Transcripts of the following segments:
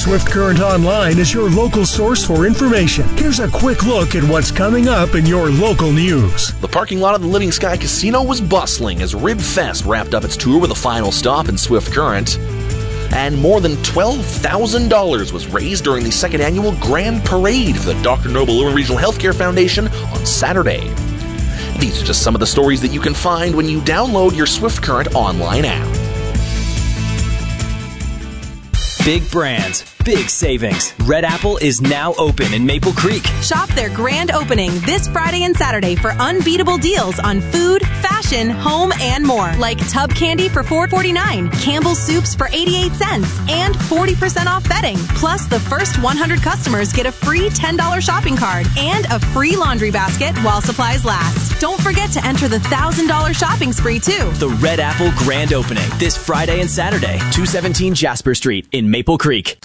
Swift Current Online is your local source for information. Here's a quick look at what's coming up in your local news. The parking lot of the Living Sky Casino was bustling as Rib Fest wrapped up its tour with a final stop in Swift Current. And more than $12,000 was raised during the second annual Grand Parade for the Dr. Noble Lewin Regional Healthcare Foundation on Saturday. These are just some of the stories that you can find when you download your Swift Current online app. Big brands, big savings. Red Apple is now open in Maple Creek. Shop their grand opening this Friday and Saturday for unbeatable deals on food, fashion, home, and more. Like tub candy for $4.49, Campbell's soups for 88 cents, and 40% off bedding. Plus, the first 100 customers get a free $10 shopping card and a free laundry basket while supplies last. Don't forget to enter the $1,000 shopping spree, too. The Red Apple grand opening this Friday and Saturday, 217 Jasper Street in Maple Creek.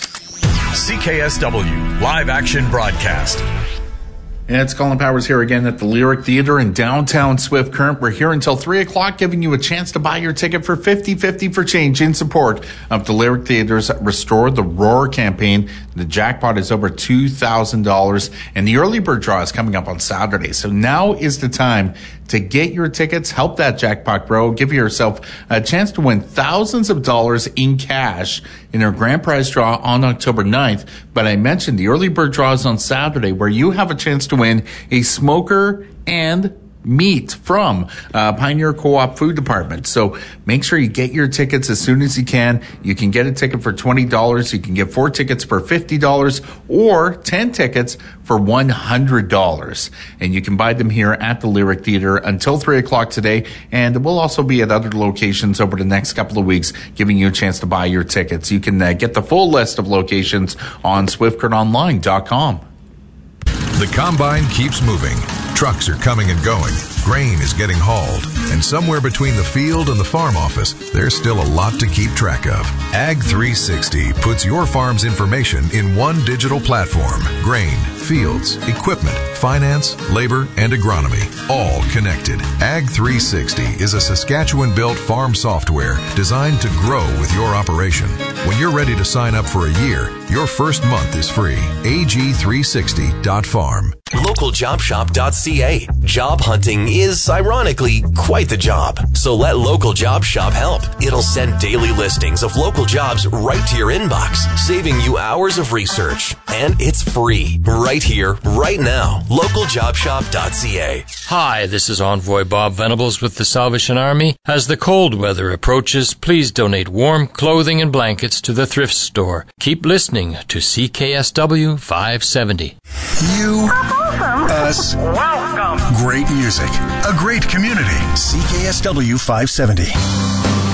CKSW live action broadcast. And it's Colin Powers here again at the Lyric Theater in downtown Swift Current. We're here until 3 o'clock, giving you a chance to buy your ticket for 50-50 for change in support of the Lyric Theater's Restore the Roar campaign. The jackpot is over $2,000, and the early bird draw is coming up on Saturday. So now is the time to get your tickets, help that jackpot grow, give yourself a chance to win thousands of dollars in cash in our grand prize draw on October 9th. But I mentioned the early bird draw is on Saturday, where you have a chance to win a smoker and meat from Pioneer Co-op Food Department. So make sure you get your tickets as soon as you can. You can get a ticket for $20. You can get 4 tickets for $50 or 10 tickets for $100. And you can buy them here at the Lyric Theater until 3 o'clock today. And we'll also be at other locations over the next couple of weeks, giving you a chance to buy your tickets. You can get the full list of locations on SwiftCurrentOnline.com. The combine keeps moving. Trucks are coming and going. Grain is getting hauled. And somewhere between the field and the farm office, there's still a lot to keep track of. Ag 360 puts your farm's information in one digital platform. Grain, fields, equipment, finance, labor, and agronomy, all connected. Ag 360 is a Saskatchewan-built farm software designed to grow with your operation. When you're ready to sign up for a year, your first month is free. ag360.farm. LocalJobShop.ca. Job hunting is, ironically, quite the job. So let Local Job Shop help. It'll send daily listings of local jobs right to your inbox, saving you hours of research. And it's free, right here, right now. LocalJobShop.ca. Hi, this is Envoy Bob Venables with the Salvation Army. As the cold weather approaches, please donate warm clothing and blankets to the thrift store. Keep listening to CKSW 570. You, us, welcome. Great music, a great community. CKSW 570.